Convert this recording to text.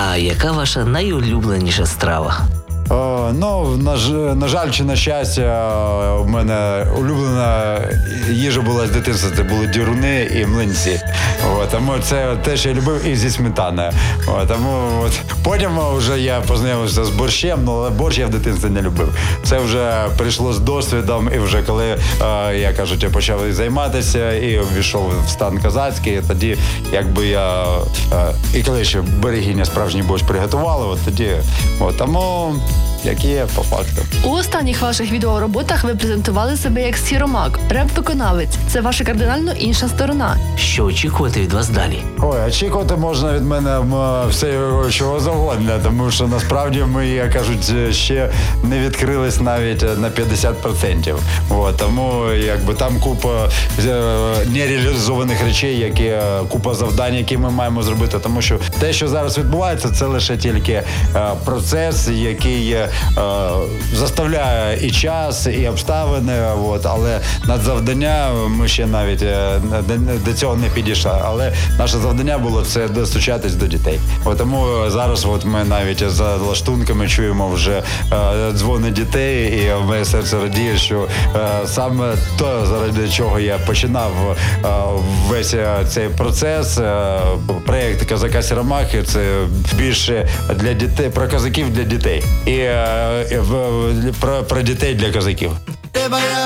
А яка ваша найулюбленіша страва? Ну, на жаль, чи на щастя, в мене улюблена їжа була з дитинства, це були діруни і млинці. Тому це те, що я любив, і зі сметаною. Тому потім вже я познайомився з борщем, але борщ я в дитинстві не любив. Це вже прийшло з досвідом, і вже коли, я почав займатися і ввійшов в стан козацький, тоді якби я, і коли ще берегиня справжній борщ приготували, тоді, тому як є, по факту. У останніх ваших відеороботах ви презентували себе як сіромак, реп-виконавець. Це ваша кардинально інша сторона. Що очікувати від вас далі? Очікувати можна від мене все, чого завгодно, тому що насправді ми, як кажуть, ще не відкрились навіть на 50%. Тому якби там купа нереалізованих речей, купа завдань, які ми маємо зробити, тому що те, що зараз відбувається, це лише тільки процес, який заставляє і час, і обставини, але над завдання ми ще навіть до цього не підійшли. Але наше завдання було це достучатись до дітей. Тому зараз ми навіть за лаштунками чуємо вже дзвони дітей, і моє серце радіє, що саме те, заради чого я починав весь цей процес, проєкт «Козака Сіромахи» – це більше для дітей, про козаків для дітей. І про дітей для козаків.